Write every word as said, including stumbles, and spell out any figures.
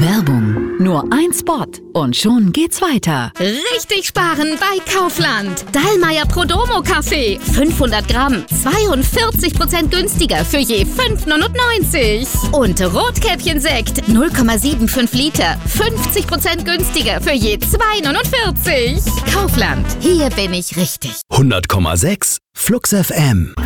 Werbung. Nur ein Spot und schon geht's weiter. Richtig sparen bei Kaufland. Dallmayr Prodomo Kaffee. fünfhundert Gramm. zweiundvierzig Prozent günstiger für je fünf neunundneunzig. Und Rotkäppchen-Sekt. null Komma fünfundsiebzig Liter. fünfzig Prozent günstiger für je zwei neunundvierzig. Kaufland. Hier bin ich richtig. hundert Komma sechs Flux F M.